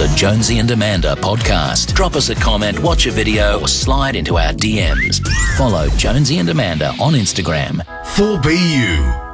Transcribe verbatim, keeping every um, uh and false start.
the Jonesy and Amanda podcast. Drop us a comment, watch a video, or slide into our D Ms. Follow Jonesy and Amanda on Instagram. four B U